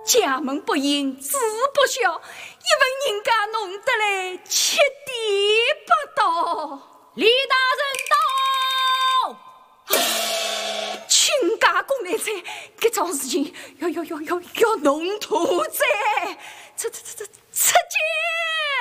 家门不严，子不孝，一问人家弄得来七点不到。 李大人到！ 亲家公来在，这桩事情要弄妥在，出见！